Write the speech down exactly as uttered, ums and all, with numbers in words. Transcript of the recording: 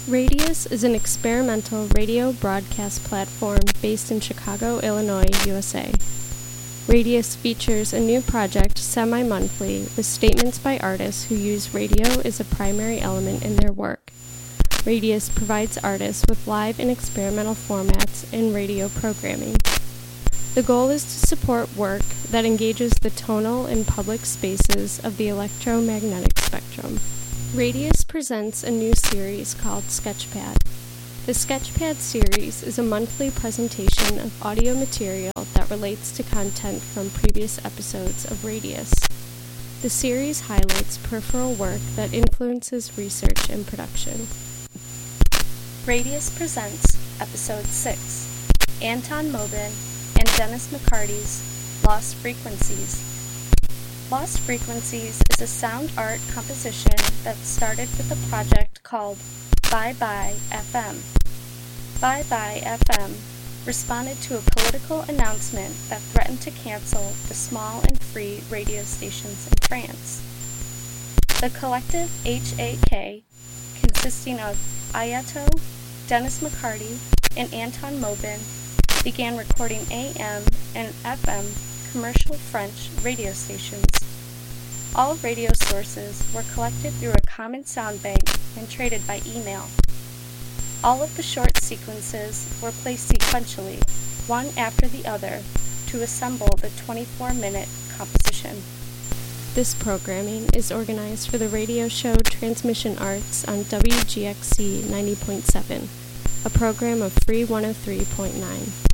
Radius is an experimental radio broadcast platform based in Chicago, Illinois, U S A. Radius features a new project semi-monthly with statements by artists who use radio as a primary element in their work. Radius provides artists with live and experimental formats in radio programming. The goal is to support work that engages the tonal and public spaces of the electromagnetic spectrum. Radius presents a new series called Sketchpad. The Sketchpad series is a monthly presentation of audio material that relates to content from previous episodes of Radius. The series highlights peripheral work that influences research and production. Radius presents Episode six, Anton Mobin and Dennis McCarty's Lost Frequencies. Lost Frequencies is a sound art composition that started with a project called Bye Bye F M. Bye Bye F M responded to a political announcement that threatened to cancel the small and free radio stations in France. The collective H A K, consisting of Ayato, Dennis McCarty, and Anton Mobin, began recording A M and F M commercial French radio stations. All radio sources were collected through a common sound bank and traded by email. All of the short sequences were placed sequentially, one after the other, to assemble the twenty-four minute composition. This programming is organized for the radio show Transmission Arts on W G X C ninety point seven, a program of Free one oh three point nine.